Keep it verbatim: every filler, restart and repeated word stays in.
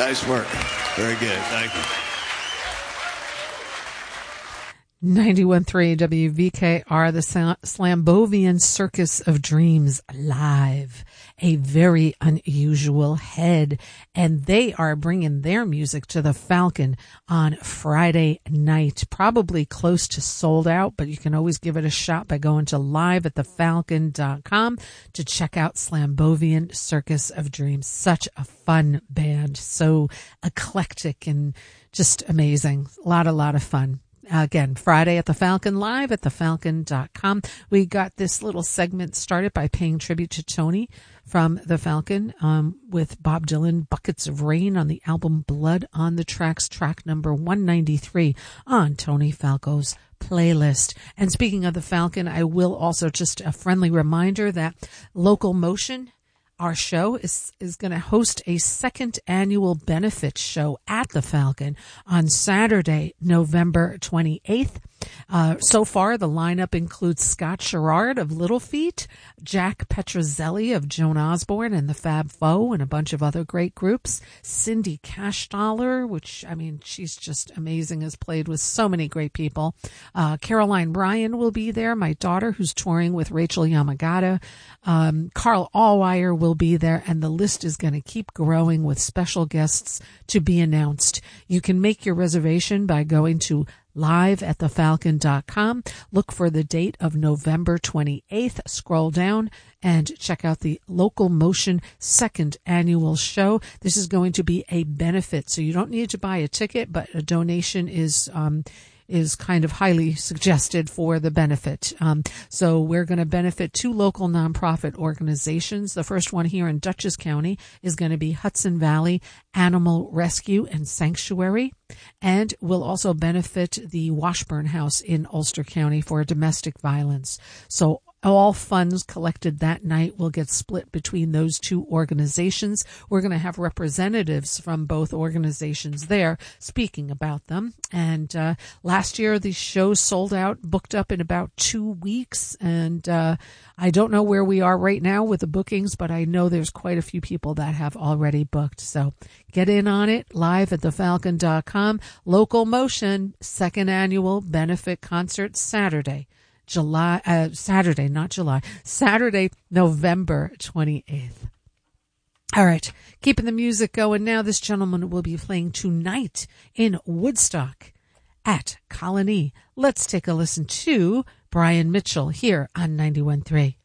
Nice work. Very good. Thank you. ninety-one point three W V K R, the Slambovian Circus of Dreams live. A very unusual head. And they are bringing their music to the Falcon on Friday night. Probably close to sold out, but you can always give it a shot by going to live at the falcon dot com to check out Slambovian Circus of Dreams. Such a fun band. So eclectic and just amazing. A lot, a lot of fun. Again, Friday at the Falcon, live at the falcon dot com. We got this little segment started by paying tribute to Tony from the Falcon um, with Bob Dylan, Buckets of Rain on the album Blood on the Tracks, track number one ninety-three on Tony Falco's playlist. And speaking of the Falcon, I will also just a friendly reminder that Local Motion, our show, is is going to host a second annual benefit show at the Falcon on Saturday, November twenty-eighth. Uh, so far, the lineup includes Scott Sherrard of Little Feat, Jack Petrozelli of Joan Osborne and the Fab Four, and a bunch of other great groups. Cindy Cashdollar, which, I mean, she's just amazing, has played with so many great people. Uh, Caroline Bryan will be there, my daughter, who's touring with Rachel Yamagata. Um, Carl Allwire will be there, and the list is going to keep growing with special guests to be announced. You can make your reservation by going to live at the falcon dot com. Look for the date of November twenty-eighth. Scroll down and check out the Local Motion second annual show. This is going to be a benefit, so you don't need to buy a ticket, but a donation is um is kind of highly suggested for the benefit. Um, so we're going to benefit two local nonprofit organizations. The first one here in Dutchess County is going to be Hudson Valley Animal Rescue and Sanctuary. And we'll also benefit the Washburn House in Ulster County for domestic violence. So all funds collected that night will get split between those two organizations. We're going to have representatives from both organizations there speaking about them. And uh, last year, the show sold out, booked up in about two weeks. And uh, I don't know where we are right now with the bookings, but I know there's quite a few people that have already booked. So get in on it, live at the falcon dot com. Local Motion, second annual benefit concert Saturday. July, uh, Saturday, not July, Saturday, November twenty-eighth. All right, keeping the music going now. This gentleman will be playing tonight in Woodstock at Colony. Let's take a listen to Brian Mitchell here on ninety-one point three.